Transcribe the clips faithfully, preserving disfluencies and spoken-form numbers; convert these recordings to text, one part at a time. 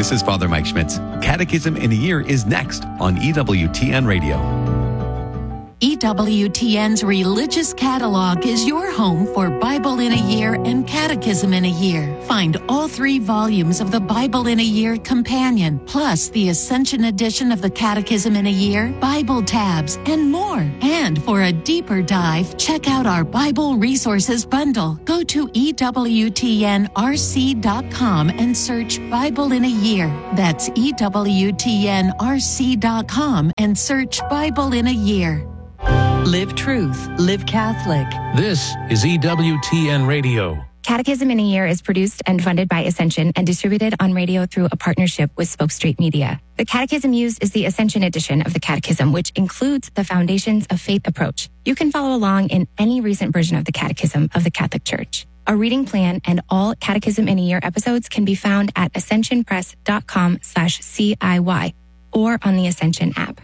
This is Father Mike Schmitz. Catechism in a Year is next on E W T N Radio. E W T N's Religious Catalog is your home for Bible in a Year and Catechism in a Year. Find all three volumes of the Bible in a Year Companion, plus the Ascension edition of the Catechism in a Year, Bible tabs, and more. And for a deeper dive, check out our Bible Resources Bundle. Go to E W T N R C dot com and search Bible in a Year. That's E W T N R C dot com and search Bible in a Year. Live truth. Live Catholic. This is E W T N Radio. Catechism in a Year is produced and funded by Ascension and distributed on radio through a partnership with Spoke Street Media. The catechism used is the Ascension edition of the Catechism, which includes the Foundations of Faith approach. You can follow along in any recent version of the Catechism of the Catholic Church. A reading plan and all Catechism in a Year episodes can be found at ascensionpress.com slash CIY or on the Ascension app.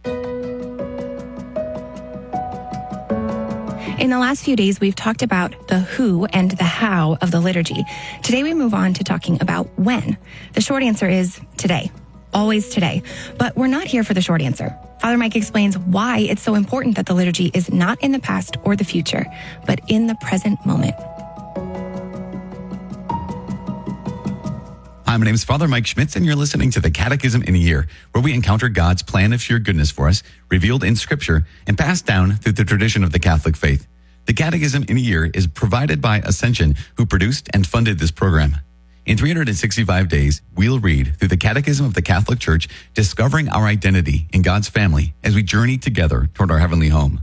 In the last few days, we've talked about the who and the how of the liturgy. Today, we move on to talking about when. The short answer is today. Always today. But we're not here for the short answer. Father Mike explains why it's so important that the liturgy is not in the past or the future, but in the present moment. Hi, my name is Father Mike Schmitz, and you're listening to the Catechism in a Year, where we encounter God's plan of sheer goodness for us, revealed in Scripture, and passed down through the tradition of the Catholic faith. The Catechism in a Year is provided by Ascension, who produced and funded this program. In three hundred sixty-five days, we'll read through the Catechism of the Catholic Church, discovering our identity in God's family as we journey together toward our heavenly home.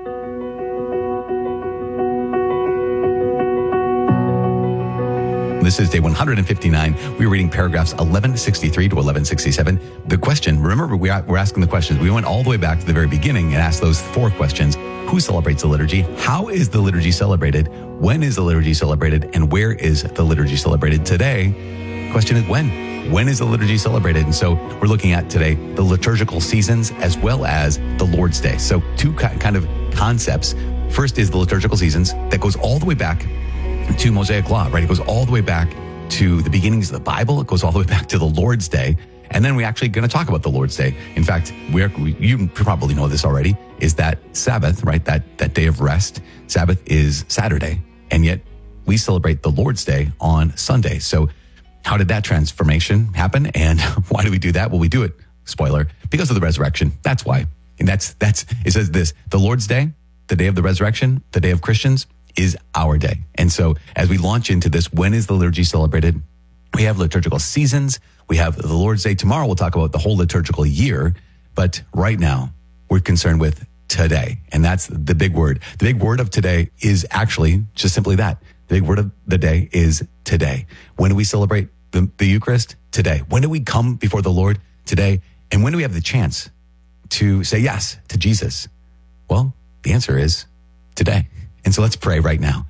This is day one hundred fifty-nine. We're reading paragraphs eleven sixty-three to eleven sixty-seven. The question, remember, we are, we're asking the questions. We went all the way back to the very beginning and asked those four questions. Who celebrates the liturgy? How is the liturgy celebrated? When is the liturgy celebrated? And where is the liturgy celebrated today? The question is when? When is the liturgy celebrated? And so we're looking at today the liturgical seasons as well as the Lord's Day. So two kind of concepts. First is the liturgical seasons that goes all the way back to Mosaic law, right? It goes all the way back to the beginnings of the Bible. It goes all the way back to the Lord's Day. And then we're actually going to talk about the Lord's Day. In fact, we're, we, you probably know this already, is that Sabbath, right? That, that day of rest. Sabbath is Saturday. And yet we celebrate the Lord's Day on Sunday. So how did that transformation happen? And why do we do that? Well, we do it, spoiler, because of the resurrection. That's why. And that's, that's, it says this, the Lord's Day, the day of the resurrection, the day of Christians, is our day. And so as we launch into this, when is the liturgy celebrated? We have liturgical seasons. We have the Lord's Day. Tomorrow we'll talk about the whole liturgical year. But right now we're concerned with today. And that's the big word. The big word of today is actually just simply that. The big word of the day is today. When do we celebrate the, the Eucharist? Today. When do we come before the Lord? Today. And when do we have the chance to say yes to Jesus? Well, the answer is today. And so let's pray right now.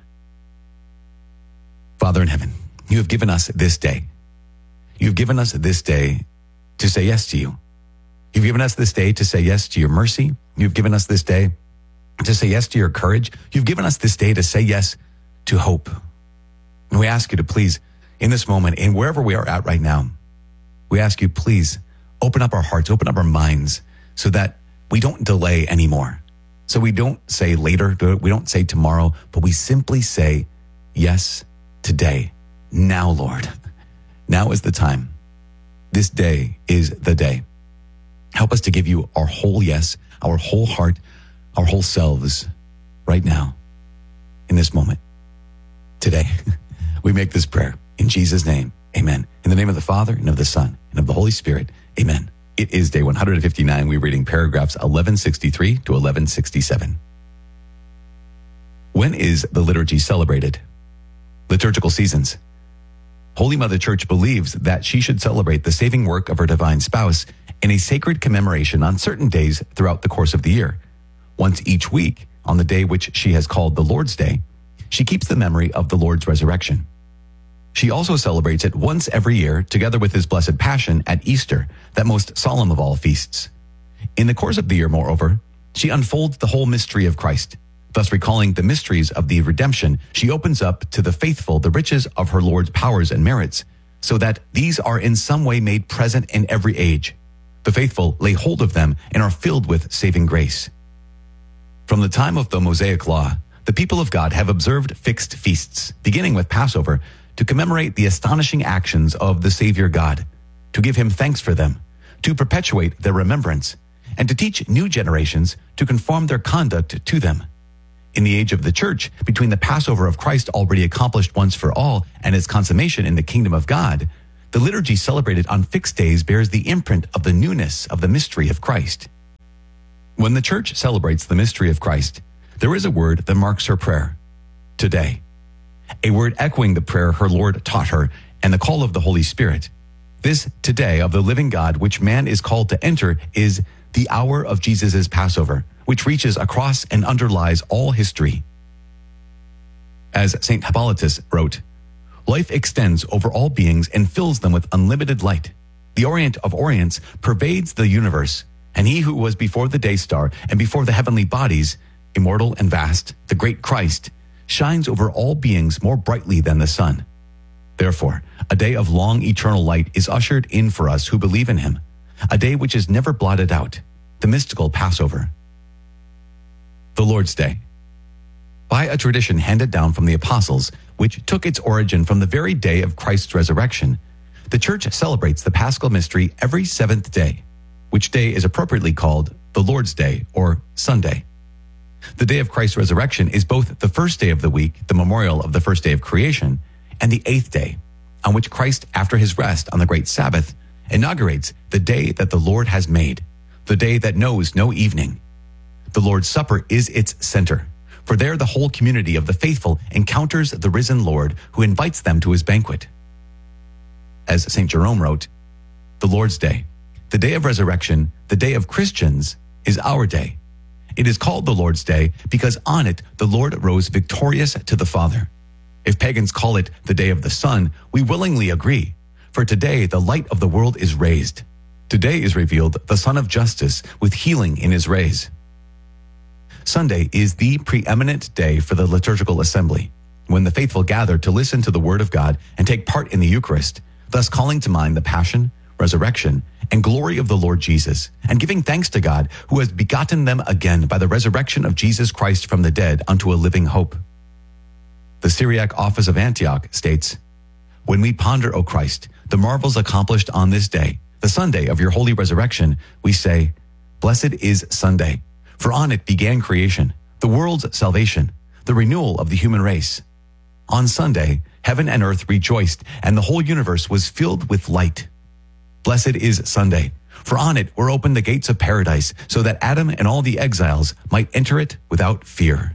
Father in heaven, you have given us this day. You've given us this day to say yes to you. You've given us this day to say yes to your mercy. You've given us this day to say yes to your courage. You've given us this day to say yes to hope. And we ask you to please, in this moment, and wherever we are at right now, we ask you, please, open up our hearts, open up our minds so that we don't delay anymore. So we don't say later, we don't say tomorrow, but we simply say, yes, today, now, Lord. Now is the time. This day is the day. Help us to give you our whole yes, our whole heart, our whole selves right now, in this moment, today. We make this prayer in Jesus' name. Amen. In the name of the Father, and of the Son, and of the Holy Spirit. Amen. It is day one hundred fifty-nine. We're reading paragraphs eleven sixty-three to eleven sixty-seven. When is the liturgy celebrated? Liturgical seasons. Holy Mother Church believes that she should celebrate the saving work of her divine spouse in a sacred commemoration on certain days throughout the course of the year. Once each week, on the day which she has called the Lord's Day, she keeps the memory of the Lord's resurrection. She also celebrates it once every year, together with his blessed passion at Easter, that most solemn of all feasts. In the course of the year, moreover, she unfolds the whole mystery of Christ. Thus, recalling the mysteries of the redemption, she opens up to the faithful the riches of her Lord's powers and merits, so that these are in some way made present in every age. The faithful lay hold of them and are filled with saving grace. From the time of the Mosaic Law, the people of God have observed fixed feasts, beginning with Passover, to commemorate the astonishing actions of the Savior God, to give him thanks for them, to perpetuate their remembrance, and to teach new generations to conform their conduct to them. In the age of the church, between the Passover of Christ already accomplished once for all and its consummation in the kingdom of God, the liturgy celebrated on fixed days bears the imprint of the newness of the mystery of Christ. When the church celebrates the mystery of Christ, there is a word that marks her prayer, today. A word echoing the prayer her Lord taught her and the call of the Holy Spirit. This today of the living God, which man is called to enter, is the hour of Jesus' Passover, which reaches across and underlies all history. As Saint Hippolytus wrote, life extends over all beings and fills them with unlimited light. The Orient of Orients pervades the universe, and he who was before the day star and before the heavenly bodies, immortal and vast, the great Christ, shines over all beings more brightly than the sun. Therefore, a day of long eternal light is ushered in for us who believe in him, a day which is never blotted out, the mystical Passover. The Lord's Day. By a tradition handed down from the apostles, which took its origin from the very day of Christ's resurrection, the church celebrates the Paschal mystery every seventh day, which day is appropriately called the Lord's Day or Sunday. The day of Christ's resurrection is both the first day of the week, the memorial of the first day of creation, and the eighth day, on which Christ, after his rest on the great Sabbath, inaugurates the day that the Lord has made, the day that knows no evening. The Lord's Supper is its center, for there the whole community of the faithful encounters the risen Lord who invites them to his banquet. As Saint Jerome wrote, the Lord's Day, the day of resurrection, the day of Christians, is our day. It is called the Lord's Day because on it the Lord rose victorious to the Father. If pagans call it the day of the sun, we willingly agree, for today the light of the world is raised. Today is revealed the Son of Justice with healing in his rays. Sunday is the preeminent day for the liturgical assembly, when the faithful gather to listen to the word of God and take part in the Eucharist, thus calling to mind the passion, resurrection, and glory of the Lord Jesus, and giving thanks to God who has begotten them again by the resurrection of Jesus Christ from the dead unto a living hope. The Syriac office of Antioch states, when we ponder, O Christ, the marvels accomplished on this day, the Sunday of your holy resurrection, we say, blessed is Sunday, for on it began creation, the world's salvation, the renewal of the human race. On Sunday, heaven and earth rejoiced, and the whole universe was filled with light. Blessed is Sunday, for on it were opened the gates of paradise, so that Adam and all the exiles might enter it without fear.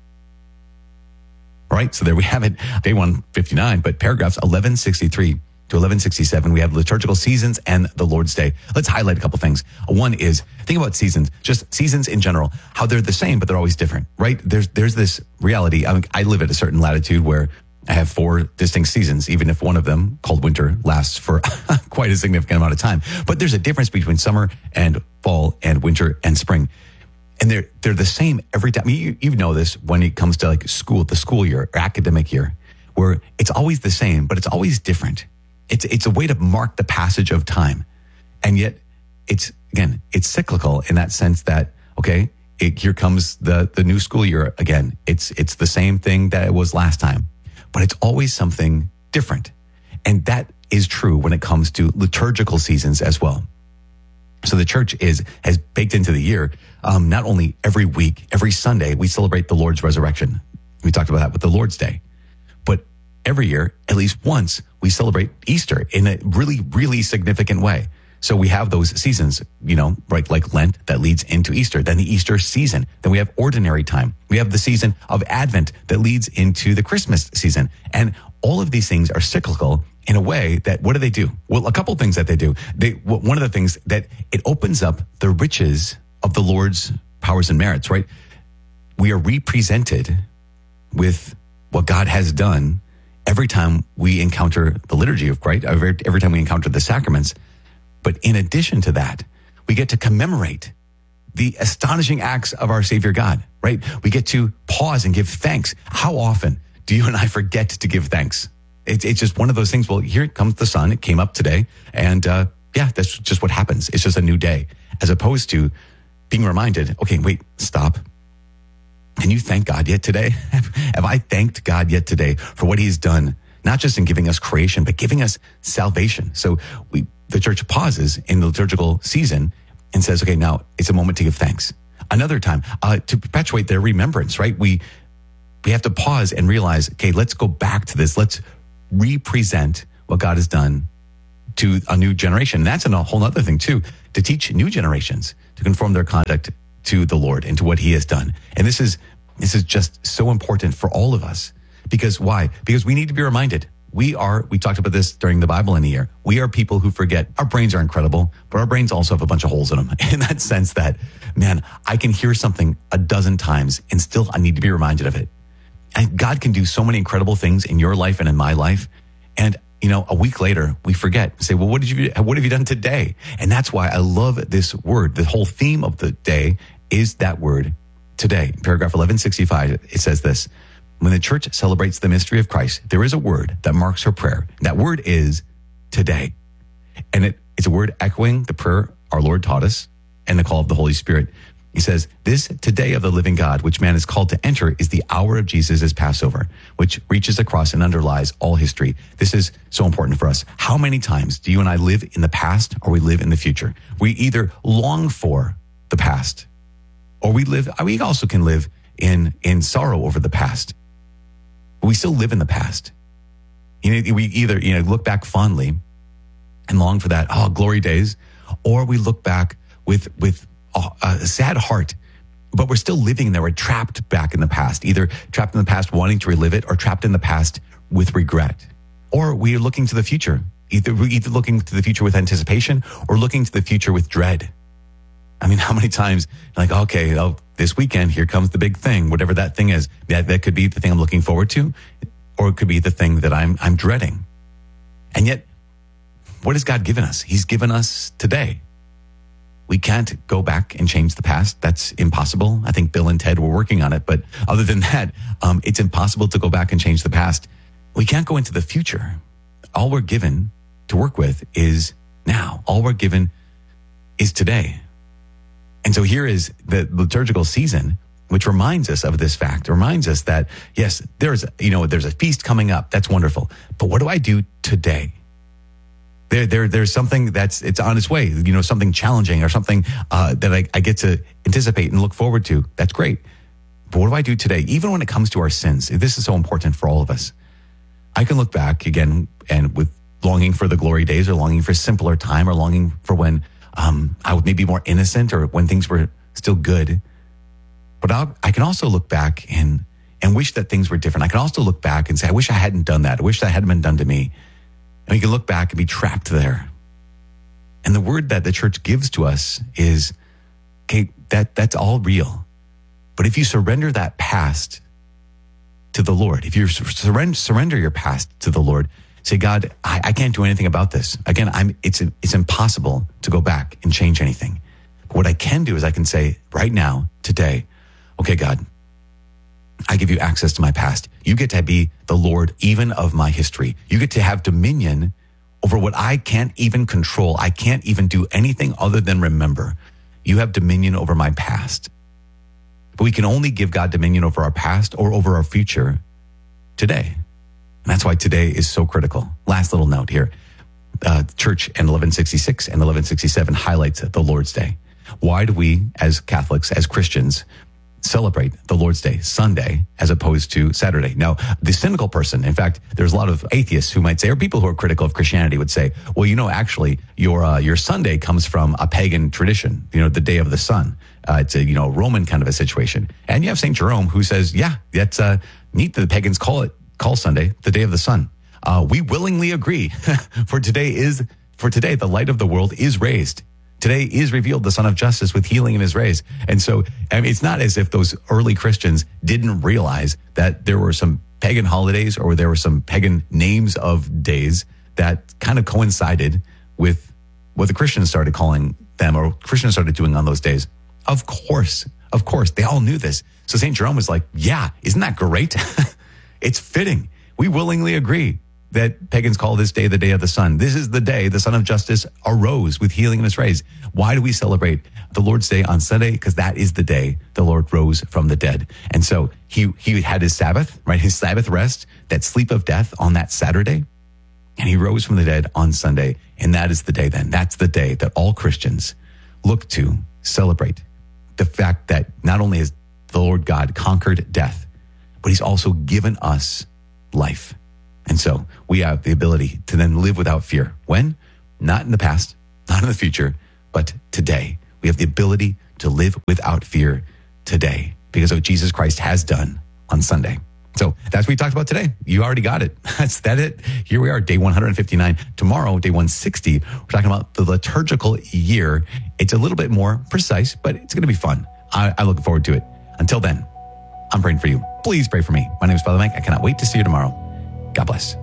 All right, so there we have it, day one fifty-nine, but paragraphs eleven sixty-three to eleven sixty-seven, we have liturgical seasons and the Lord's Day. Let's highlight a couple things. One is, think about seasons, just seasons in general, how they're the same, but they're always different, right? There's there's this reality. I, mean, I live at a certain latitude where I have four distinct seasons, even if one of them, called winter, lasts for quite a significant amount of time. But there's a difference between summer and fall and winter and spring. And they're they're the same every time. I mean, you, you know this when it comes to like school, the school year, or academic year, where it's always the same, but it's always different. It's it's a way to mark the passage of time. And yet it's, again, it's cyclical in that sense that, okay, it, here comes the, the new school year again. It's it's the same thing that it was last time, but it's always something different. And that is true when it comes to liturgical seasons as well. So the church is has baked into the year, um, not only every week, every Sunday, we celebrate the Lord's resurrection. We talked about that with the Lord's Day. But every year, at least once, we celebrate Easter in a really, really significant way. So we have those seasons, you know, right, like Lent that leads into Easter, then the Easter season. Then we have ordinary time. We have the season of Advent that leads into the Christmas season. And all of these things are cyclical in a way that, what do they do? Well, a couple of things that they do. They, one of the things that it opens up the riches of the Lord's powers and merits, right? We are represented with what God has done every time we encounter the liturgy of Christ, every, every time we encounter the sacraments. But in addition to that, we get to commemorate the astonishing acts of our Savior God, right? We get to pause and give thanks. How often do you and I forget to give thanks? It's, it's just one of those things. Well, here comes the sun. It came up today. And uh, yeah, that's just what happens. It's just a new day, as opposed to being reminded, okay, wait, stop. Can you thank God yet today? Have I thanked God yet today for what he's done, not just in giving us creation, but giving us salvation? So we, the church pauses in the liturgical season and says, okay, now it's a moment to give thanks. Another time, uh, to perpetuate their remembrance, right? We, we have to pause and realize, okay, let's go back to this. Let's represent what God has done to a new generation. And that's a whole other thing too, to teach new generations to conform their conduct to the Lord and to what he has done. And this is, this is just so important for all of us. Because why? Because we need to be reminded. We are, we talked about this during the Bible in a year. We are people who forget. Our brains are incredible, but our brains also have a bunch of holes in them, in that sense that, man, I can hear something a dozen times and still I need to be reminded of it. And God can do so many incredible things in your life and in my life. And, you know, a week later, we forget. Say, well, what did you, what have you done today? And that's why I love this word. The whole theme of the day is that word, today. In paragraph eleven sixty-five, it says this: when the church celebrates the mystery of Christ, there is a word that marks her prayer. That word is today. And it, it's a word echoing the prayer our Lord taught us and the call of the Holy Spirit. He says, this today of the living God, which man is called to enter, is the hour of Jesus' Passover, which reaches across and underlies all history. This is so important for us. How many times do you and I live in the past or we live in the future? We either long for the past or we live, we also can live in, in sorrow over the past. But we still live in the past. You know, we either, you know, look back fondly and long for that, oh, glory days, or we look back with, with, a sad heart, but we're still living there. We're trapped back in the past, either trapped in the past wanting to relive it or trapped in the past with regret. Or we are looking to the future, either we're either looking to the future with anticipation or looking to the future with dread. I mean, how many times like, okay, oh, this weekend, here comes the big thing, whatever that thing is. That, that could be the thing I'm looking forward to, or it could be the thing that I'm, I'm dreading. And yet, what has God given us? He's given us today. We can't go back and change the past. That's impossible. I think Bill and Ted were working on it. But other than that, um, it's impossible to go back and change the past. We can't go into the future. All we're given to work with is now. All we're given is today. And so here is the liturgical season, which reminds us of this fact, reminds us that, yes, there's, you know, there's a feast coming up. That's wonderful. But what do I do today? There, there, there's something that's, it's on its way, you know, something challenging or something uh, that I, I get to anticipate and look forward to. That's great. But what do I do today? Even when it comes to our sins, this is so important for all of us. I can look back again and with longing for the glory days or longing for simpler time or longing for when um, I would maybe more innocent or when things were still good. But I'll, I can also look back and, and wish that things were different. I can also look back and say, I wish I hadn't done that. I wish that hadn't been done to me. And we can look back and be trapped there. And the word that the church gives to us is, okay, that, that's all real. But if you surrender that past to the Lord, if you surrender, surrender your past to the Lord, say, God, I, I can't do anything about this. Again, I'm, it's, it's impossible to go back and change anything. But what I can do is I can say right now, today, okay, God, I give you access to my past. You get to be the Lord even of my history. You get to have dominion over what I can't even control. I can't even do anything other than remember. You have dominion over my past. But we can only give God dominion over our past or over our future today. And that's why today is so critical. Last little note here. Uh, church in eleven sixty-six and eleven sixty-seven highlights the Lord's Day. Why do we, as Catholics, as Christians, celebrate the Lord's Day Sunday as opposed to Saturday? Now, the cynical person, in fact, there's a lot of atheists who might say, or people who are critical of Christianity would say, well, you know, actually, your uh, your Sunday comes from a pagan tradition, you know, the Day of the Sun. Uh, it's a, you know, Roman kind of a situation. And you have Saint Jerome who says, yeah, that's uh, neat that the pagans call it, call Sunday the Day of the Sun. Uh, we willingly agree, for today is, for today, the light of the world is raised. Today is revealed the Son of Justice with healing in his rays. And so I mean, it's not as if those early Christians didn't realize that there were some pagan holidays or there were some pagan names of days that kind of coincided with what the Christians started calling them or Christians started doing on those days. Of course, of course, they all knew this. So Saint Jerome was like, yeah, isn't that great? It's fitting. We willingly agree that pagans call this day the day of the sun. This is the day the Son of Justice arose with healing in his rays. Why do we celebrate the Lord's Day on Sunday? Because that is the day the Lord rose from the dead. And so he, he had his Sabbath, right? His Sabbath rest, that sleep of death on that Saturday. And he rose from the dead on Sunday. And that is the day then. That's the day that all Christians look to celebrate the fact that not only has the Lord God conquered death, but he's also given us life. And so we have the ability to then live without fear. When? Not in the past, not in the future, but today. We have the ability to live without fear today because of what Jesus Christ has done on Sunday. So that's what we talked about today. You already got it. That's that it. Here we are, day one hundred fifty-nine. Tomorrow, day one sixty, we're talking about the liturgical year. It's a little bit more precise, but it's going to be fun. I, I look forward to it. Until then, I'm praying for you. Please pray for me. My name is Father Mike. I cannot wait to see you tomorrow. God bless.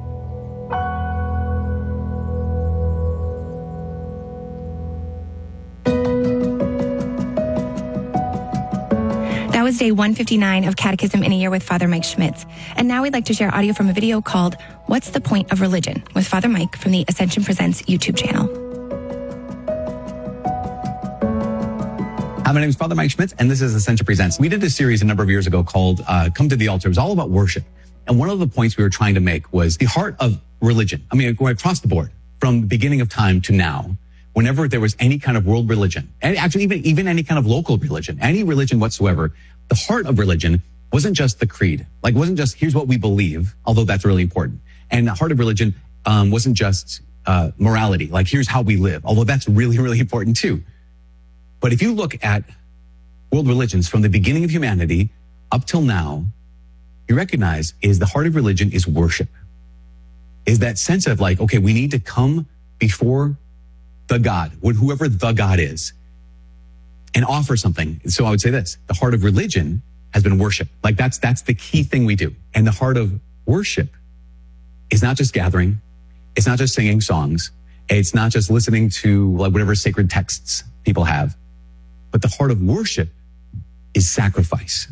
That was day one fifty-nine of Catechism in a Year with Father Mike Schmitz. And now we'd like to share audio from a video called What's the Point of Religion? With Father Mike from the Ascension Presents YouTube channel. Hi, my name is Father Mike Schmitz, and this is Ascension Presents. We did a series a number of years ago called uh, Come to the Altar. It was all about worship. And one of the points we were trying to make was the heart of religion. I mean, going across the board, from the beginning of time to now, whenever there was any kind of world religion, and actually even, even any kind of local religion, any religion whatsoever, the heart of religion wasn't just the creed. Like, it wasn't just, here's what we believe, although that's really important. And the heart of religion um, wasn't just uh, morality. Like, here's how we live, although that's really, really important too. But if you look at world religions from the beginning of humanity up till now, you recognize is the heart of religion is worship. Is that sense of like, okay, we need to come before the God, whoever the God is, and offer something. So I would say this, the heart of religion has been worship. Like that's, that's the key thing we do. And the heart of worship is not just gathering. It's not just singing songs. It's not just listening to like whatever sacred texts people have, but the heart of worship is sacrifice.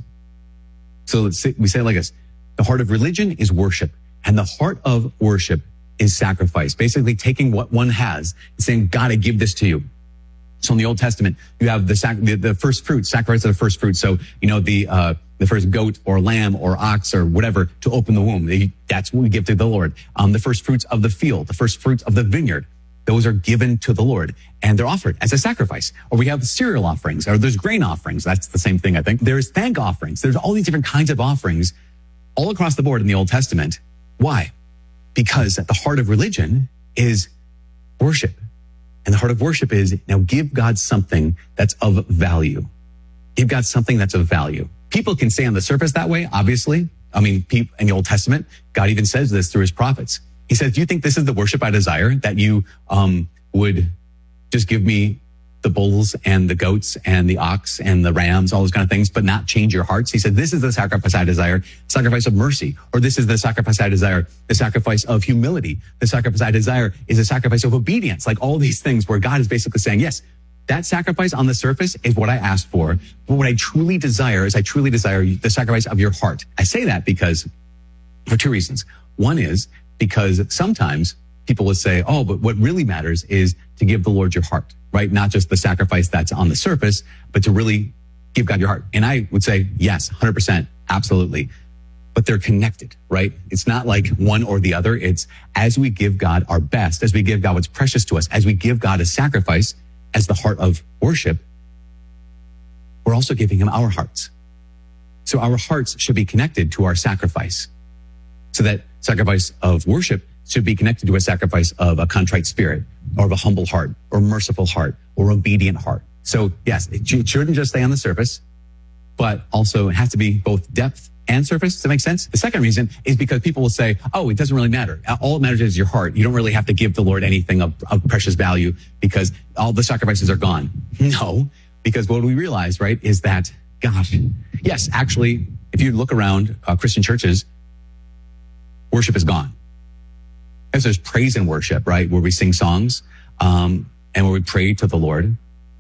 So let's say, we say it like this, the heart of religion is worship, and the heart of worship is sacrifice. Basically taking what one has and saying, God, I give this to you. So in the Old Testament, you have the, sac- the, the first fruits, sacrifice of the first fruit. So, you know, the, uh, the first goat or lamb or ox or whatever to open the womb. They, that's what we give to the Lord. Um, the first fruits of the field, the first fruits of the vineyard. Those are given to the Lord and they're offered as a sacrifice. Or we have cereal offerings, or there's grain offerings. That's the same thing, I think. There's thank offerings. There's all these different kinds of offerings all across the board in the Old Testament. Why? Because at the heart of religion is worship. And the heart of worship is now give God something that's of value. Give God something that's of value. People can say on the surface that way, obviously. I mean, in the Old Testament, God even says this through his prophets. He says, do you think this is the worship I desire? That you um, would just give me the bulls and the goats and the ox and the rams, all those kind of things, but not change your hearts? He said, this is the sacrifice I desire, sacrifice of mercy. Or this is the sacrifice I desire, the sacrifice of humility. The sacrifice I desire is a sacrifice of obedience. Like all these things where God is basically saying, yes, that sacrifice on the surface is what I asked for. But what I truly desire is I truly desire the sacrifice of your heart. I say that because for two reasons. One is because sometimes people will say, oh, but what really matters is to give the Lord your heart, right? Not just the sacrifice that's on the surface, but to really give God your heart. And I would say, yes, one hundred percent, absolutely. But they're connected, right? It's not like one or the other. It's as we give God our best, as we give God what's precious to us, as we give God a sacrifice as the heart of worship, we're also giving him our hearts. So our hearts should be connected to our sacrifice. So that sacrifice of worship should be connected to a sacrifice of a contrite spirit or of a humble heart or merciful heart or obedient heart. So yes, it shouldn't just stay on the surface, but also it has to be both depth and surface. Does that make sense? The second reason is because people will say, oh, it doesn't really matter. All that matters is your heart. You don't really have to give the Lord anything of, of precious value because all the sacrifices are gone. No, because what we realize, right, is that, gosh, yes, actually, if you look around uh, Christian churches, worship is gone. As there's praise and worship, right, where we sing songs um, and where we pray to the Lord.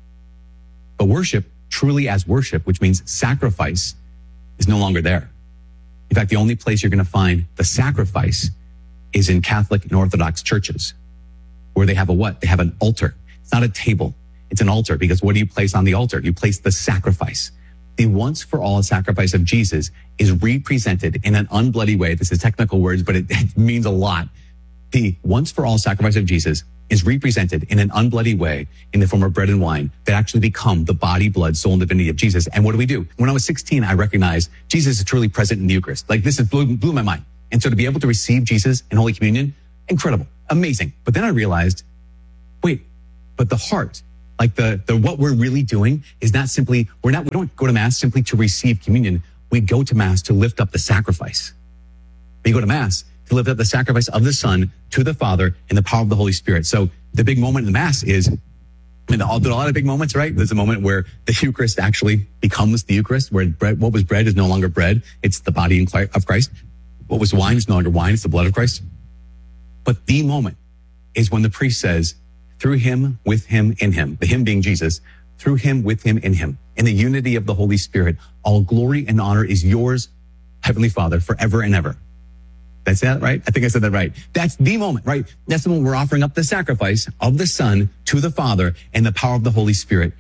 But worship, truly as worship, which means sacrifice, is no longer there. In fact, the only place you're going to find the sacrifice is in Catholic and Orthodox churches, where they have a what? They have an altar. It's not a table. It's an altar, because what do you place on the altar? You place the sacrifice. The once for all sacrifice of Jesus is represented in an unbloody way. This is technical words, but it, it means a lot. The once for all sacrifice of Jesus is represented in an unbloody way in the form of bread and wine that actually become the body, blood, soul, and divinity of Jesus. And what do we do? When I was sixteen, I recognized Jesus is truly present in the Eucharist. Like, this is blew, blew my mind. And so to be able to receive Jesus in Holy Communion, incredible, amazing. But then I realized, wait, but the heart, like the, the, what we're really doing is not simply, we're not, we don't go to Mass simply to receive communion. We go to Mass to lift up the sacrifice. We go to Mass to lift up the sacrifice of the Son to the Father in the power of the Holy Spirit. So the big moment in the Mass is, I mean, there are a lot of big moments, right? There's a moment where the Eucharist actually becomes the Eucharist, where bread, what was bread is no longer bread. It's the body of Christ. What was wine is no longer wine. It's the blood of Christ. But the moment is when the priest says, through him, with him, in him, the him being Jesus, through him, with him, in him, in the unity of the Holy Spirit, all glory and honor is yours, Heavenly Father, forever and ever. That's that, right? I think I said that right. That's the moment, right? That's the moment we're offering up the sacrifice of the Son to the Father and the power of the Holy Spirit.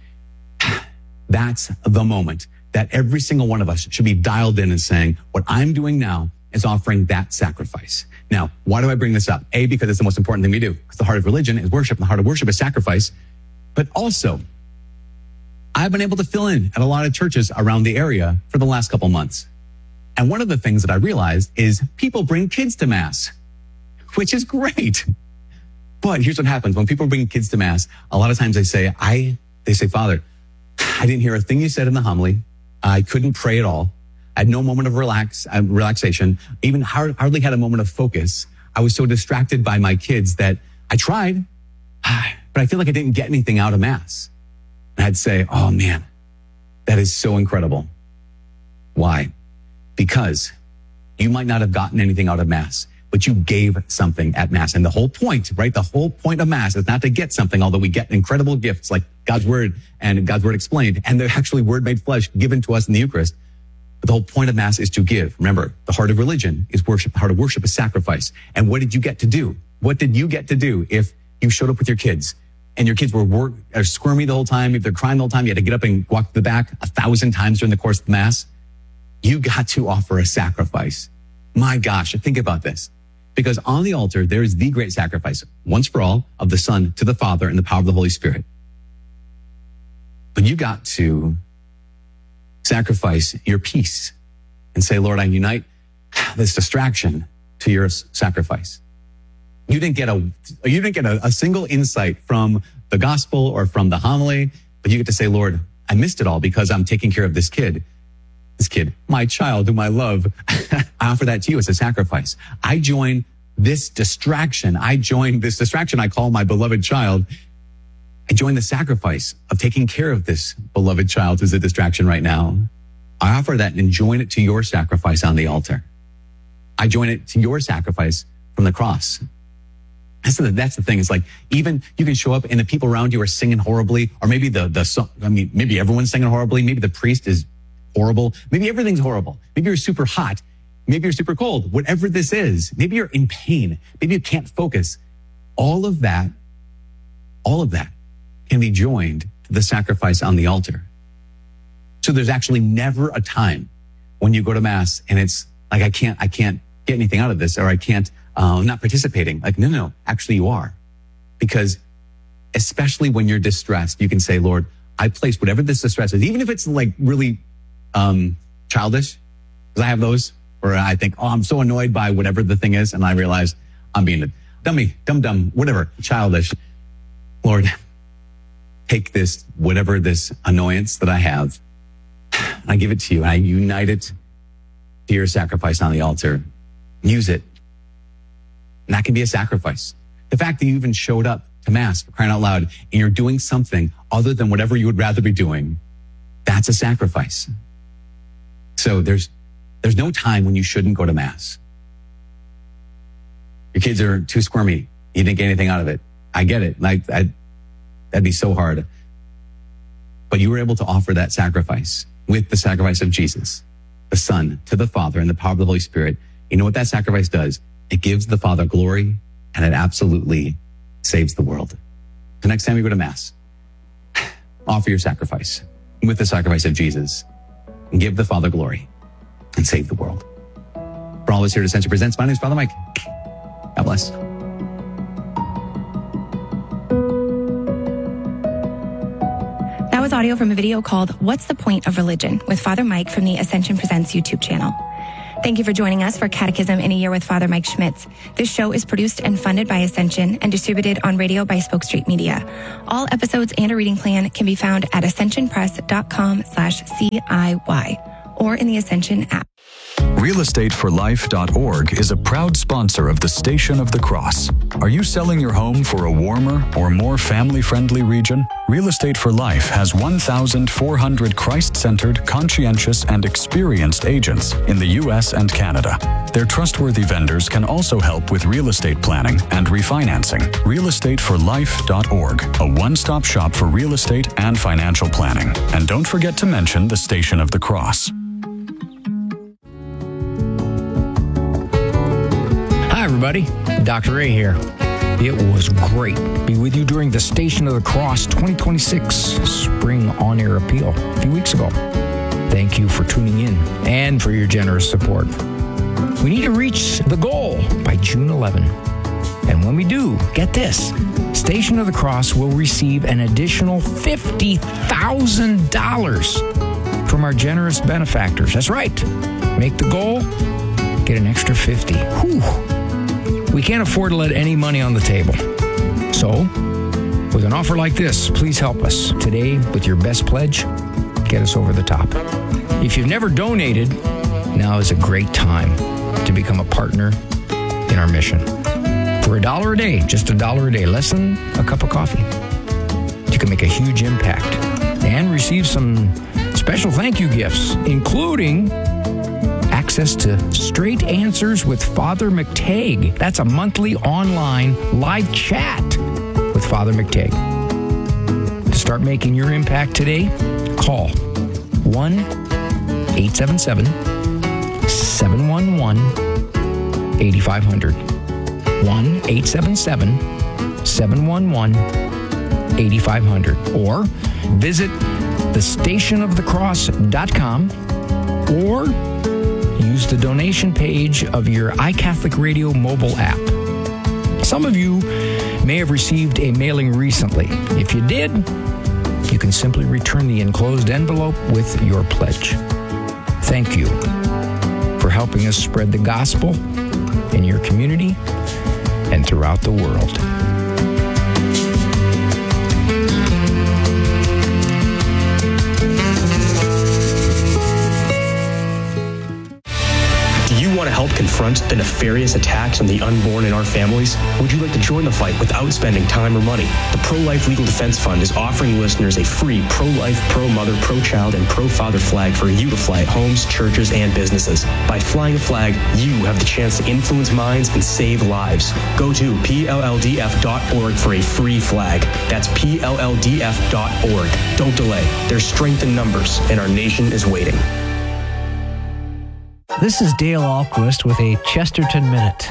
That's the moment that every single one of us should be dialed in and saying, what I'm doing now is offering that sacrifice. Now, why do I bring this up? A, because it's the most important thing we do. Because the heart of religion is worship, and the heart of worship is sacrifice. But also, I've been able to fill in at a lot of churches around the area for the last couple months. And one of the things that I realized is people bring kids to Mass, which is great. But here's what happens. When people bring kids to Mass, a lot of times they say, I, they say, Father, I didn't hear a thing you said in the homily. I couldn't pray at all. I had no moment of relax, uh, relaxation, even hardly had a moment of focus. I was so distracted by my kids that I tried, but I feel like I didn't get anything out of Mass. And I'd say, oh man, that is so incredible. Why? Because you might not have gotten anything out of Mass, but you gave something at Mass. And the whole point, right? The whole point of Mass is not to get something, although we get incredible gifts like God's Word and God's Word explained, and the actually Word made flesh given to us in the Eucharist. But the whole point of Mass is to give. Remember, the heart of religion is worship. The heart of worship is sacrifice. And what did you get to do? What did you get to do if you showed up with your kids and your kids were work, are squirmy the whole time? If they're crying the whole time, you had to get up and walk to the back a thousand times during the course of the Mass. You got to offer a sacrifice. My gosh, think about this. Because on the altar, there is the great sacrifice, once for all, of the Son to the Father in the power of the Holy Spirit. But you got to sacrifice your peace and say, Lord, I unite this distraction to your sacrifice. You didn't get a, you didn't get a, a single insight from the gospel or from the homily, but you get to say, Lord, I missed it all because I'm taking care of this kid. This kid, my child whom I love. I offer that to you as a sacrifice. I join this distraction. I join this distraction I call my beloved child. I join the sacrifice of taking care of this beloved child who's a distraction right now. I offer that and join it to your sacrifice on the altar. I join it to your sacrifice from the cross. That's the, that's the thing. It's like, even you can show up and the people around you are singing horribly, or maybe the, the, I mean, maybe everyone's singing horribly. Maybe the priest is horrible. Maybe everything's horrible. Maybe you're super hot. Maybe you're super cold. Whatever this is, maybe you're in pain. Maybe you can't focus. All of that, all of that can be joined to the sacrifice on the altar. So there's actually never a time when you go to Mass and it's like, I can't, I can't get anything out of this, or I can't, uh, I'm not participating. Like, no, no, actually you are. Because especially when you're distressed, you can say, Lord, I place whatever this distress is, even if it's like really um, childish, because I have those where I think, oh, I'm so annoyed by whatever the thing is. And I realize I'm being a dummy, dumb, dumb, whatever, childish. Lord, take this, whatever this annoyance that I have, and I give it to you, and I unite it to your sacrifice on the altar. Use it. And that can be a sacrifice. The fact that you even showed up to Mass, for crying out loud, and you're doing something other than whatever you would rather be doing, that's a sacrifice. So there's there's no time when you shouldn't go to Mass. Your kids are too squirmy. You didn't get anything out of it. I get it. Like, I, that'd be so hard. But you were able to offer that sacrifice with the sacrifice of Jesus, the Son, to the Father, and the power of the Holy Spirit. You know what that sacrifice does? It gives the Father glory, and it absolutely saves the world. The next time you go to Mass, offer your sacrifice with the sacrifice of Jesus, and give the Father glory and save the world. For all of us here at Ascension Presents, my name is Father Mike. God bless. That was audio from a video called What's the Point of Religion with Father Mike from the Ascension Presents YouTube channel. Thank you for joining us for Catechism in a Year with Father Mike Schmitz. This show is produced and funded by Ascension and distributed on radio by Spoke Street Media. All episodes and a reading plan can be found at ascensionpress.com slash CIY or in the Ascension app. real estate for life dot org is a proud sponsor of the Station of the Cross. Are you selling your home for a warmer or more family-friendly region? Real Estate for Life has one thousand four hundred Christ-centered, conscientious, and experienced agents in the U S and Canada. Their trustworthy vendors can also help with real estate planning and refinancing. real estate for life dot org, a one-stop shop for real estate and financial planning. And don't forget to mention the Station of the Cross. Hi, everybody. Doctor Ray here. It was great to be with you during the Station of the Cross twenty twenty-six Spring On-Air Appeal a few weeks ago. Thank you for tuning in and for your generous support. We need to reach the goal by June eleventh. And when we do, get this, Station of the Cross will receive an additional fifty thousand dollars from our generous benefactors. That's right. Make the goal, get an extra fifty. Whew. We can't afford to let any money on the table. So, with an offer like this, please help us today with your best pledge. Get us over the top. If you've never donated, now is a great time to become a partner in our mission. For a dollar a day, just a dollar a day, less than a cup of coffee, you can make a huge impact and receive some special thank you gifts, including access to Straight Answers with Father McTagg. That's a monthly online live chat with Father McTagg. To start making your impact today, call one eight seven seven, seven one one, eight five zero zero. one eight seven seven, seven one one, eight five zero zero. Or visit the station of the cross dot com or use the donation page of your iCatholic Radio mobile app. Some of you may have received a mailing recently. If you did, you can simply return the enclosed envelope with your pledge. Thank you for helping us spread the gospel in your community and throughout the world. Want to help confront the nefarious attacks on the unborn in our families? Would you like to join the fight without spending time or money? The Pro-Life Legal Defense Fund is offering listeners a free pro-life, pro-mother, pro-child, and pro-father flag for you to fly at homes, churches, and businesses. By flying a flag, you have the chance to influence minds and save lives. Go to P L L D F dot org for a free flag. That's P L L D F dot org. Don't delay. There's strength in numbers, and our nation is waiting. This is Dale Ahlquist with a Chesterton Minute.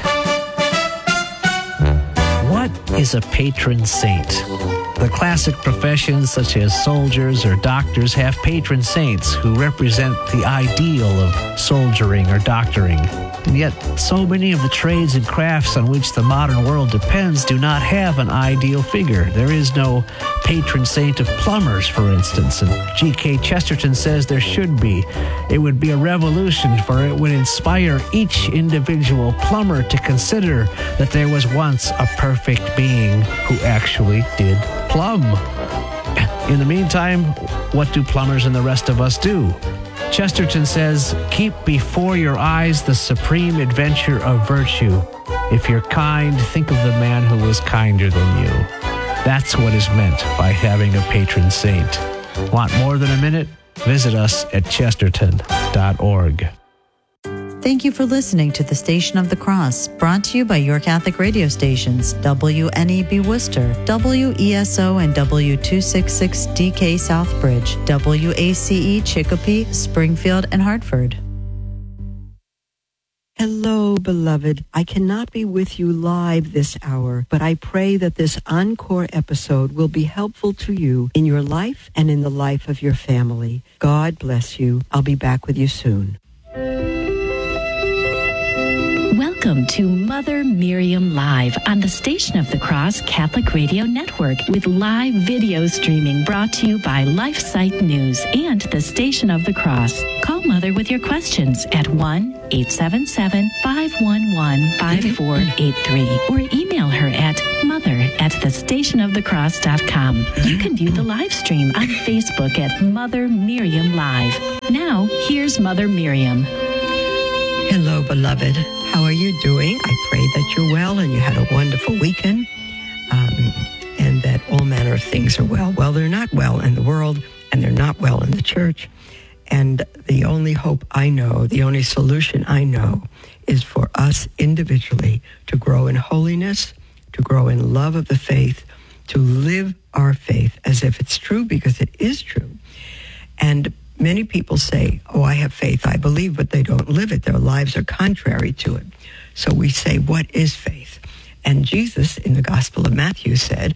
What is a patron saint? The classic professions such as soldiers or doctors have patron saints who represent the ideal of soldiering or doctoring. And yet, so many of the trades and crafts on which the modern world depends do not have an ideal figure. There is no patron saint of plumbers, for instance, and G K Chesterton says there should be. It would be a revolution, for it would inspire each individual plumber to consider that there was once a perfect being who actually did plumb. In the meantime, what do plumbers and the rest of us do? Chesterton says, keep before your eyes the supreme adventure of virtue. If you're kind, think of the man who was kinder than you. That's what is meant by having a patron saint. Want more than a minute? Visit us at chesterton dot org. Thank you for listening to the Station of the Cross, brought to you by your Catholic radio stations, W N E B Worcester, W E S O and W two sixty-six D K Southbridge, W A C E Chicopee, Springfield, and Hartford. Hello, beloved. I cannot be with you live this hour, but I pray that this encore episode will be helpful to you in your life and in the life of your family. God bless you. I'll be back with you soon. Welcome to Mother Miriam Live on the Station of the Cross Catholic Radio Network with live video streaming brought to you by LifeSite News and the Station of the Cross. Call Mother with your questions at one eight seven seven, five one one, five four eight three or email her at mother at the station of the cross dot com. You can view the live stream on Facebook at Mother Miriam Live. Now, here's Mother Miriam. Hello, beloved. How are you doing? I pray that you're well and you had a wonderful weekend, um, and that all manner of things are well. Well, they're not well in the world, and they're not well in the church. And the only hope I know, the only solution I know, is for us individually to grow in holiness, to grow in love of the faith, to live our faith as if it's true, because it is true. And many people say, oh, I have faith, I believe, but they don't live it. Their lives are contrary to it. So we say, what is faith? And Jesus in the Gospel of Matthew said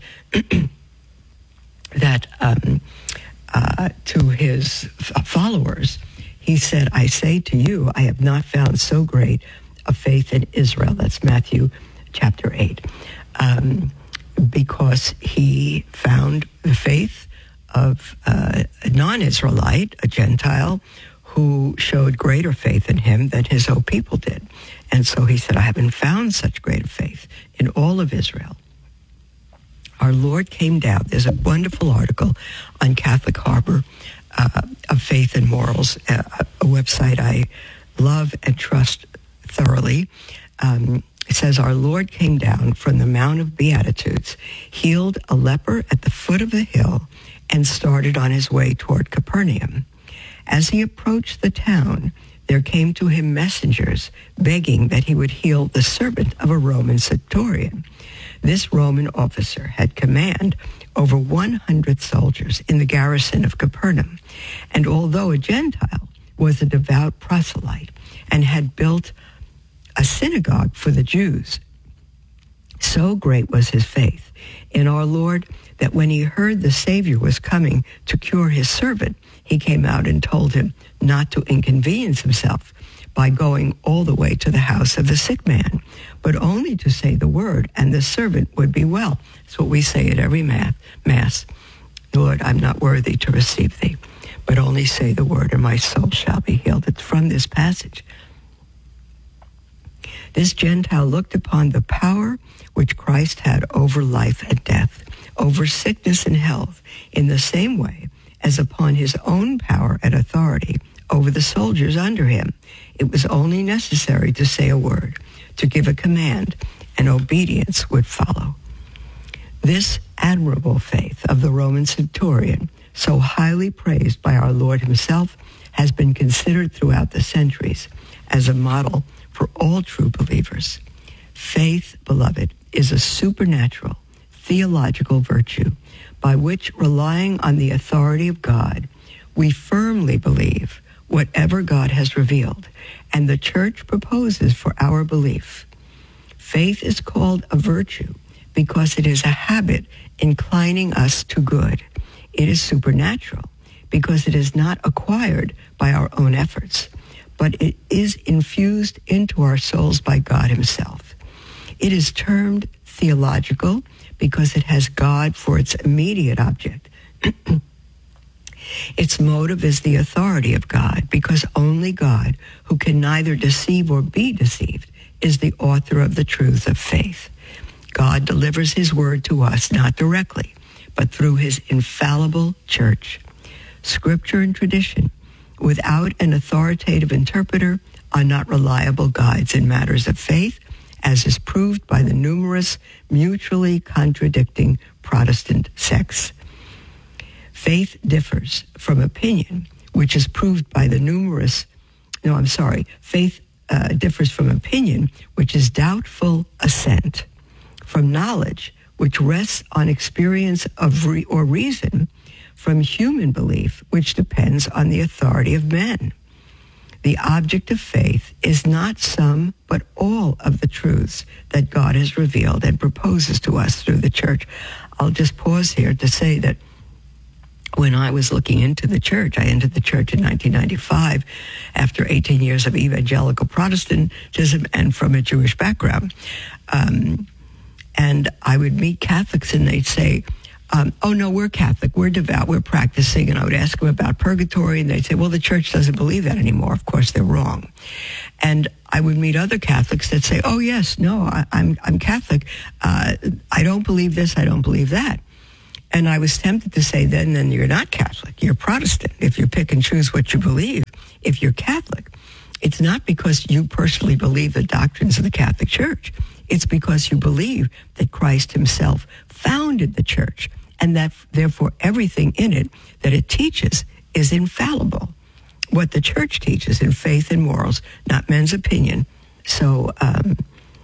that um, uh, to his f- followers, he said, I say to you, I have not found so great a faith in Israel. That's Matthew chapter eight. Um, because he found the faith of uh, a non-Israelite, a Gentile, who showed greater faith in him than his own people did. And so he said, I haven't found such great faith in all of Israel. Our Lord came down. There's a wonderful article on Catholic Harbor uh, of Faith and Morals, uh, a website I love and trust thoroughly. Um, it says, our Lord came down from the Mount of Beatitudes, healed a leper at the foot of the hill, and started on his way toward Capernaum. As he approached the town, there came to him messengers begging that he would heal the servant of a Roman centurion. This Roman officer had command over one hundred soldiers in the garrison of Capernaum, and although a Gentile, was a devout proselyte and had built a synagogue for the Jews. So great was his faith in our Lord that when he heard the Savior was coming to cure his servant, he came out and told him not to inconvenience himself by going all the way to the house of the sick man, but only to say the word, and the servant would be well. That's what we say at every Mass. Lord, I'm not worthy to receive thee, but only say the word, and my soul shall be healed. It's from this passage. This Gentile looked upon the power which Christ had over life and death, over sickness and health, in the same way as upon his own power and authority over the soldiers under him. It was only necessary to say a word, to give a command, and obedience would follow. This admirable faith of the Roman centurion, so highly praised by our Lord himself, has been considered throughout the centuries as a model for all true believers. Faith, beloved, is a supernatural, theological virtue by which, relying on the authority of God, we firmly believe whatever God has revealed, and the Church proposes for our belief. Faith is called a virtue because it is a habit inclining us to good. It is supernatural because it is not acquired by our own efforts, but it is infused into our souls by God himself. It is termed theological because it has God for its immediate object. Its motive is the authority of God, because only God, who can neither deceive or be deceived, is the author of the truth of faith. God delivers his word to us not directly, but through his infallible church. Scripture and tradition, without an authoritative interpreter, are not reliable guides in matters of faith, as is proved by the numerous mutually contradicting Protestant sects. Faith differs from opinion, which is proved by the numerous, no, I'm sorry, faith uh, differs from opinion, which is doubtful assent, from knowledge, which rests on experience of re- or reason, from human belief, which depends on the authority of men. The object of faith is not some, but all of the truths that God has revealed and proposes to us through the church. I'll just pause here to say that when I was looking into the church, I entered the church in nineteen ninety-five after eighteen years of evangelical Protestantism and from a Jewish background. Um, and I would meet Catholics and they'd say, um, oh, no, we're Catholic, we're devout, we're practicing. And I would ask them about purgatory and they'd say, well, the church doesn't believe that anymore. Of course, they're wrong. And I would meet other Catholics that say, oh, yes, no, I, I'm, I'm Catholic. Uh, I don't believe this, I don't believe that. And I was tempted to say, then, then you're not Catholic. You're Protestant. If you pick and choose what you believe, if you're Catholic, it's not because you personally believe the doctrines of the Catholic Church. It's because you believe that Christ himself founded the church and that, therefore, everything in it that it teaches is infallible. What the church teaches in faith and morals, not men's opinion. So, um,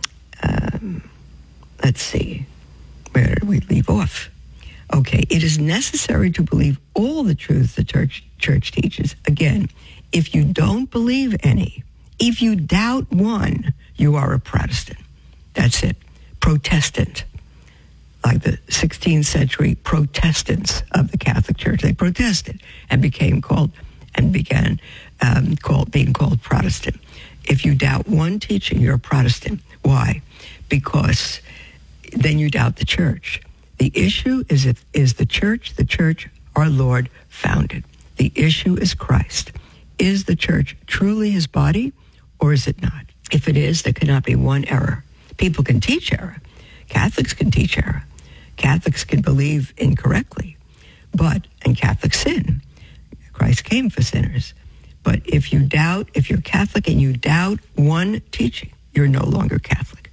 um, let's see. Where did we leave off? Okay, it is necessary to believe all the truths the church, church teaches. Again, if you don't believe any, if you doubt one, you are a Protestant. That's it. Protestant. Like the sixteenth century Protestants of the Catholic Church. They protested and became called, and began um, called, being called Protestant. If you doubt one teaching, you're a Protestant. Why? Because then you doubt the church. The issue is if is the church, the church our Lord founded. The issue is Christ. Is the church truly his body or is it not? If it is, there cannot be one error. People can teach error. Catholics can teach error. Catholics can believe incorrectly. But, and Catholics sin. Christ came for sinners. But if you doubt, if you're Catholic and you doubt one teaching, you're no longer Catholic.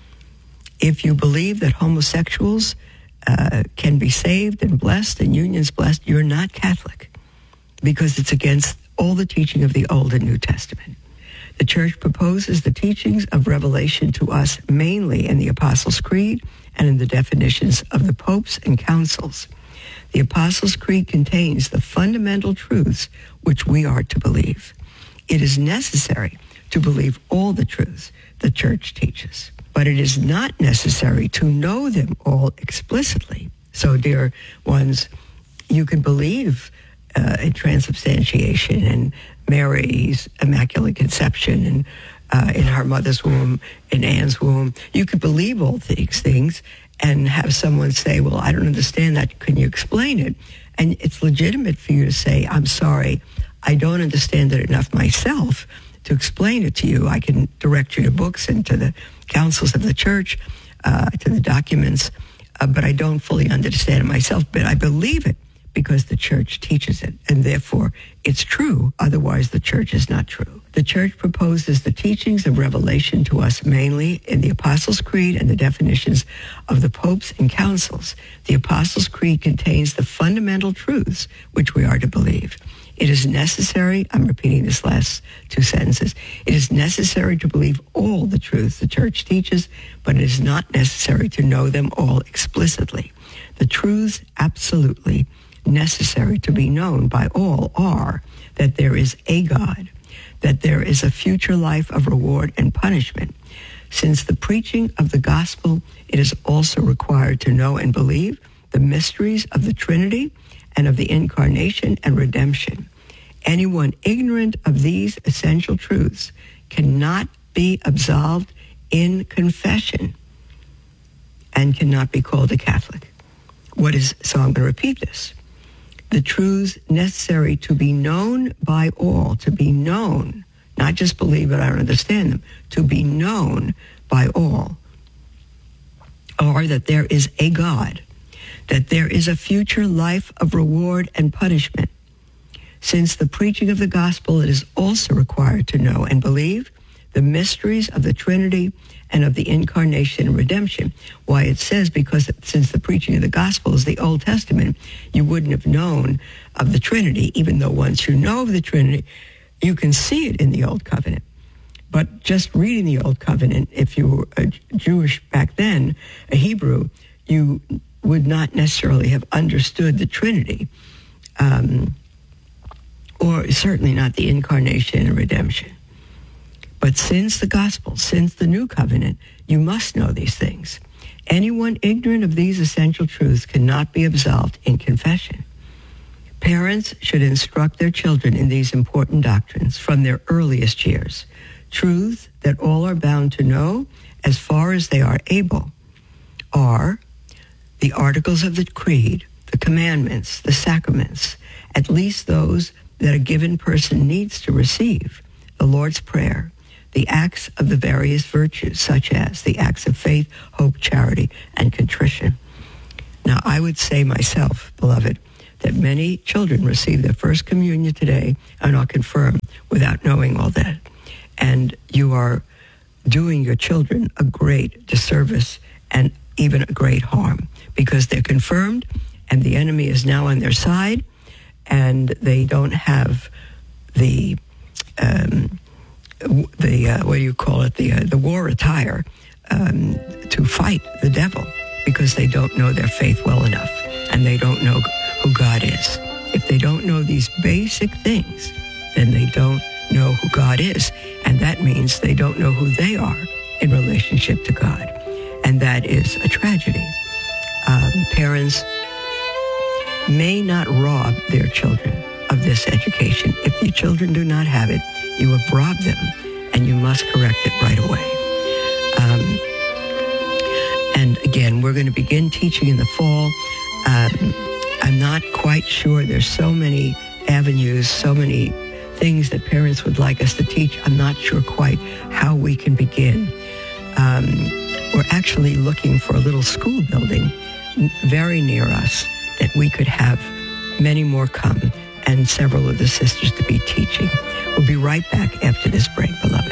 If you believe that homosexuals Uh, can be saved and blessed and unions blessed, you're not Catholic because it's against all the teaching of the Old and New Testament. The church proposes the teachings of Revelation to us mainly in the Apostles' Creed and in the definitions of the popes and councils. The Apostles' Creed contains the fundamental truths which we are to believe. It is necessary to believe all the truths the church teaches. But it is not necessary to know them all explicitly. So, dear ones, you can believe uh, in transubstantiation and Mary's Immaculate Conception and uh, in her mother's womb, in Anne's womb. You could believe all these things and have someone say, well, I don't understand that. Can you explain it? And it's legitimate for you to say, I'm sorry, I don't understand it enough myself to explain it to you. I can direct you to books and to the councils of the church, uh, to the documents, uh, but I don't fully understand it myself. But I believe it because the church teaches it, and therefore it's true. Otherwise, the church is not true. The church proposes the teachings of Revelation to us mainly in the Apostles' Creed and the definitions of the popes and councils. The Apostles' Creed contains the fundamental truths which we are to believe. It is necessary, I'm repeating this last two sentences, it is necessary to believe all the truths the church teaches, but it is not necessary to know them all explicitly. The truths absolutely necessary to be known by all are that there is a God, that there is a future life of reward and punishment. Since the preaching of the gospel, it is also required to know and believe the mysteries of the Trinity and of the incarnation and redemption. Anyone ignorant of these essential truths cannot be absolved in confession and cannot be called a Catholic. What is, so I'm going to repeat this. The truths necessary to be known by all, to be known, not just believe it, I don't understand them, to be known by all, are that there is a God, that there is a future life of reward and punishment. Since the preaching of the gospel, it is also required to know and believe the mysteries of the Trinity and of the incarnation and redemption. Why it says, because since the preaching of the gospel is the Old Testament, you wouldn't have known of the Trinity, even though once you know of the Trinity, you can see it in the Old Covenant. But just reading the Old Covenant, if you were a Jewish back then, a Hebrew, you would not necessarily have understood the Trinity. Um, or certainly not the incarnation and redemption. But since the gospel, since the new covenant, you must know these things. Anyone ignorant of these essential truths cannot be absolved in confession. Parents should instruct their children in these important doctrines from their earliest years. Truths that all are bound to know as far as they are able are the articles of the creed, the commandments, the sacraments, at least those that a given person needs to receive, the Lord's Prayer, the acts of the various virtues, such as the acts of faith, hope, charity, and contrition. Now, I would say myself, beloved, that many children receive their first communion today and are confirmed without knowing all that. And you are doing your children a great disservice and even a great harm, because they're confirmed and the enemy is now on their side, and they don't have the um, the uh, what do you call it the uh, the war attire um, to fight the devil, because they don't know their faith well enough and they don't know who God is. If they don't know these basic things, then they don't know who God is, and that means they don't know who they are in relationship to God, and that is a tragedy. Um, parents may not rob their children of this education. If your children do not have it, you have robbed them, and you must correct it right away. Um, and again, we're going to begin teaching in the fall. Um, I'm not quite sure. There's so many avenues, so many things that parents would like us to teach. I'm not sure quite how we can begin. Um, we're actually looking for a little school building very near us that we could have many more come and several of the sisters to be teaching. We'll be right back after this break, beloved.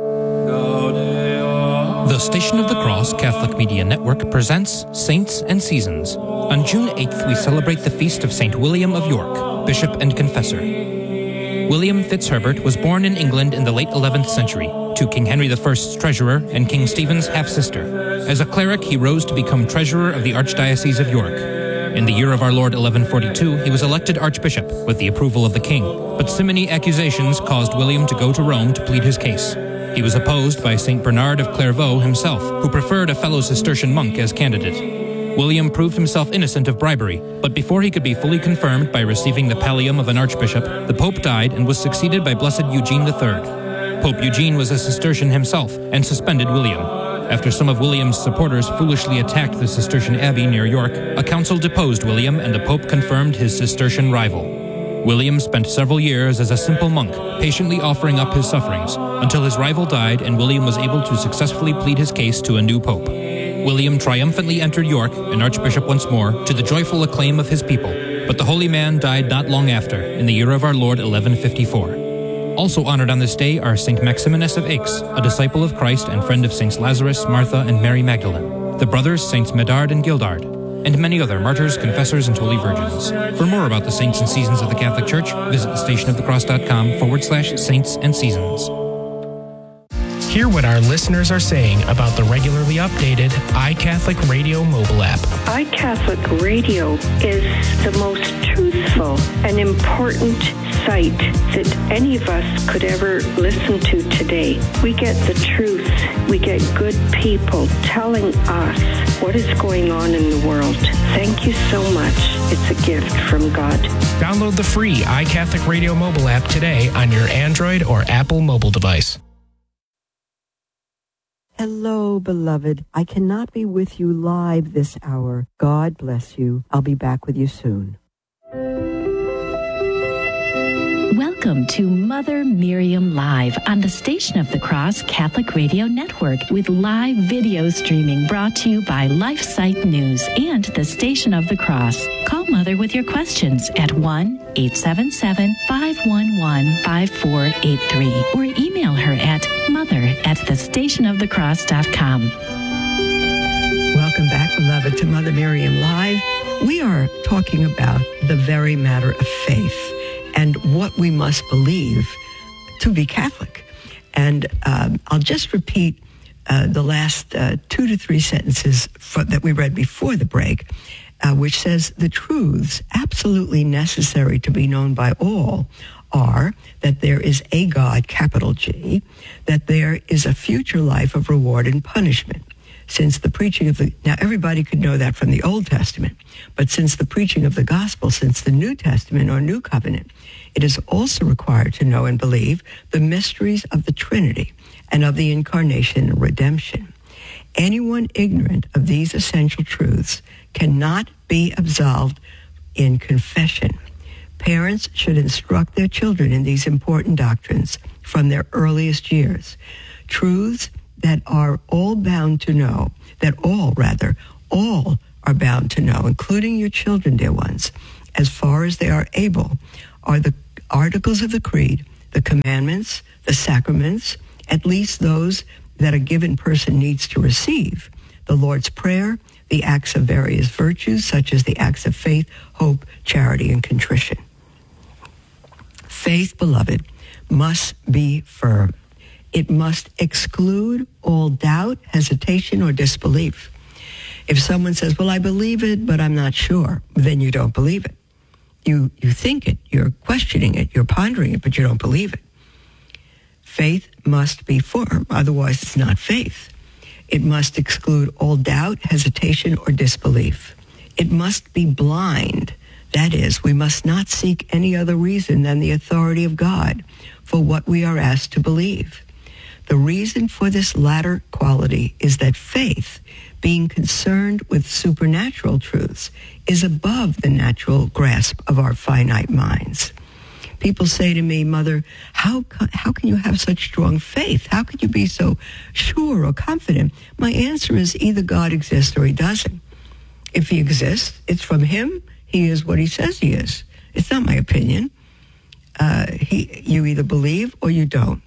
The Station of the Cross Catholic Media Network presents Saints and Seasons. On June eighth, we celebrate the feast of Saint William of York, Bishop and Confessor. William Fitzherbert was born in England in the late eleventh century to King Henry the First's treasurer and King Stephen's half-sister. As a cleric, he rose to become treasurer of the Archdiocese of York. In the year of our Lord eleven forty-two, he was elected archbishop with the approval of the king, but simony accusations caused William to go to Rome to plead his case. He was opposed by Saint Bernard of Clairvaux himself, who preferred a fellow Cistercian monk as candidate. William proved himself innocent of bribery, but before he could be fully confirmed by receiving the pallium of an archbishop, the Pope died and was succeeded by Blessed Eugene the Third. Pope Eugene was a Cistercian himself and suspended William. After some of William's supporters foolishly attacked the Cistercian abbey near York, a council deposed William and the Pope confirmed his Cistercian rival. William spent several years as a simple monk, patiently offering up his sufferings, until his rival died and William was able to successfully plead his case to a new pope. William triumphantly entered York, an archbishop once more, to the joyful acclaim of his people, but the holy man died not long after, in the year of our Lord eleven fifty-four. Also honored on this day are Saint Maximinus of Aix, a disciple of Christ and friend of Saints Lazarus, Martha, and Mary Magdalene, the brothers Saints Medard and Gildard, and many other martyrs, confessors, and holy virgins. For more about the saints and seasons of the Catholic Church, visit stationofthecross.com forward slash saints and seasons. Hear what our listeners are saying about the regularly updated iCatholic Radio mobile app. iCatholic Radio is the most truthful and important site that any of us could ever listen to today. We get the truth. We get good people telling us what is going on in the world. Thank you so much. It's a gift from God. Download the free iCatholic Radio mobile app today on your Android or Apple mobile device. Hello, beloved. I cannot be with you live this hour. God bless you. I'll be back with you soon. Welcome to Mother Miriam Live on the Station of the Cross Catholic Radio Network with live video streaming brought to you by LifeSite News and the Station of the Cross. Call Mother with your questions at one eight seven seven, five one one, five four eight three or email her at mother at the station of the cross dot com. Welcome back, beloved, to Mother Miriam Live. We are talking about the very matter of faith and what we must believe to be Catholic. And um, I'll just repeat uh, the last uh, two to three sentences for, that we read before the break. uh, which says the truths absolutely necessary to be known by all are that there is a God, capital G, that there is a future life of reward and punishment. Since the preaching of the, now everybody could know that from the Old Testament, but since the preaching of the gospel, since the New Testament or New Covenant, it is also required to know and believe the mysteries of the Trinity and of the incarnation and redemption. Anyone ignorant of these essential truths cannot be absolved in confession. Parents should instruct their children in these important doctrines from their earliest years. Truths that are all bound to know, that all, rather, all are bound to know, including your children, dear ones, as far as they are able, are the articles of the creed, the commandments, the sacraments, at least those that a given person needs to receive, the Lord's Prayer, the acts of various virtues, such as the acts of faith, hope, charity, and contrition. Faith, beloved, must be firm. It must exclude all doubt, hesitation, or disbelief. If someone says, well, I believe it, but I'm not sure, then you don't believe it. You, you think it, you're questioning it, you're pondering it, but you don't believe it. Faith must be firm, otherwise it's not faith. It must exclude all doubt, hesitation, or disbelief. It must be blind. That is, we must not seek any other reason than the authority of God for what we are asked to believe. The reason for this latter quality is that faith, being concerned with supernatural truths, is above the natural grasp of our finite minds. People say to me, Mother, how, how can you have such strong faith? How can you be so sure or confident? My answer is either God exists or he doesn't. If he exists, it's from him. He is what he says he is. It's not my opinion. Uh, he, you either believe or you don't.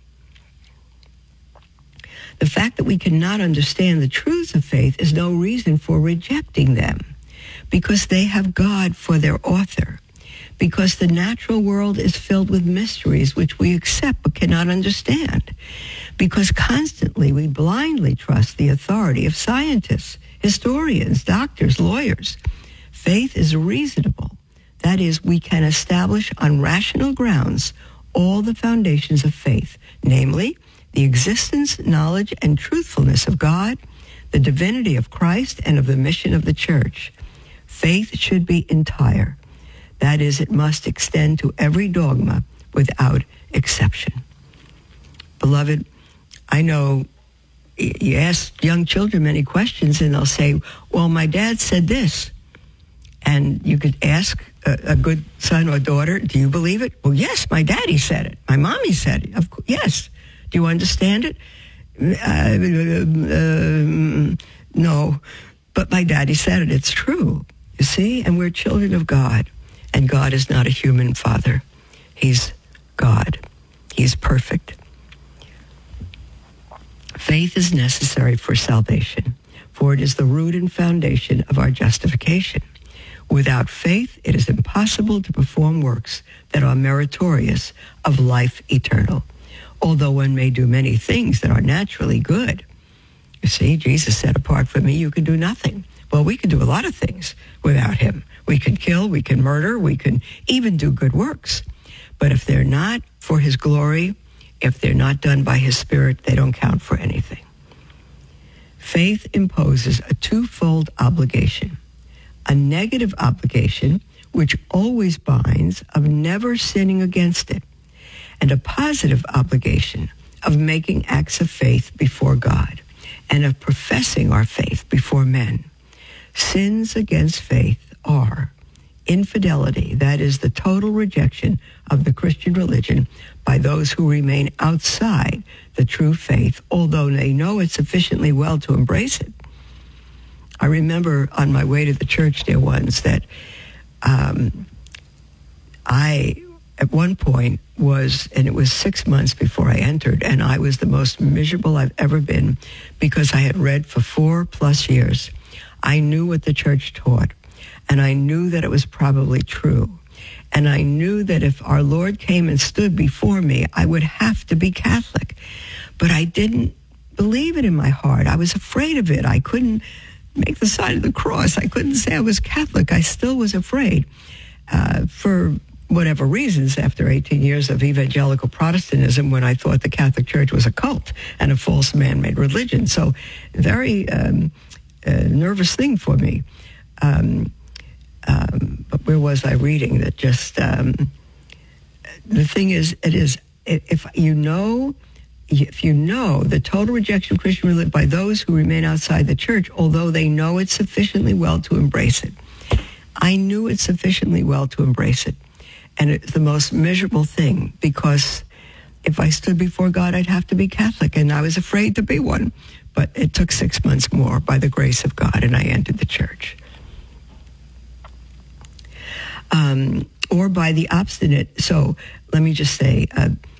The fact that we cannot understand the truths of faith is no reason for rejecting them, because they have God for their author, because the natural world is filled with mysteries which we accept but cannot understand, because constantly we blindly trust the authority of scientists, historians, doctors, lawyers. Faith is reasonable. That is, we can establish on rational grounds all the foundations of faith, namely, the existence, knowledge, and truthfulness of God, the divinity of Christ, and of the mission of the church. Faith should be entire. That is, it must extend to every dogma without exception. Beloved, I know you ask young children many questions and they'll say, well, my dad said this. And you could ask a, a good son or daughter, do you believe it? Well, yes, my daddy said it. My mommy said it. Of course, yes. Do you understand it? Uh, uh, no, but my daddy said it. It's true. You see? And we're children of God. And God is not a human father. He's God. He's perfect. Faith is necessary for salvation, for it is the root and foundation of our justification. Without faith, it is impossible to perform works that are meritorious of life eternal, although one may do many things that are naturally good. You see, Jesus said, apart from me, you can do nothing. Well, we can do a lot of things without him. We can kill, we can murder, we can even do good works. But if they're not for his glory, if they're not done by his Spirit, they don't count for anything. Faith imposes a twofold obligation. A negative obligation, which always binds, of never sinning against it, and a positive obligation of making acts of faith before God and of professing our faith before men. Sins against faith are infidelity, that is the total rejection of the Christian religion by those who remain outside the true faith, although they know it sufficiently well to embrace it. I remember on my way to the church, dear ones, that um, I, at one point, was, and it was six months before I entered, and I was the most miserable I've ever been because I had read for four plus years. I knew what the church taught, and I knew that it was probably true. And I knew that if our Lord came and stood before me, I would have to be Catholic. But I didn't believe it in my heart. I was afraid of it. I couldn't make the sign of the cross. I couldn't say I was Catholic. I still was afraid uh, for whatever reasons after eighteen years of evangelical Protestantism when I thought the Catholic Church was a cult and a false man-made religion. So very um, uh, nervous thing for me. Um, um, but where was I reading that just, um, the thing is, it is, if you know, if you know the total rejection of Christian religion by those who remain outside the church, although they know it sufficiently well to embrace it. I knew it sufficiently well to embrace it. And it's the most miserable thing, because if I stood before God, I'd have to be Catholic, and I was afraid to be one. But it took six months more by the grace of God, and I entered the church. Um, or by the obstinate, so let me just say, uh,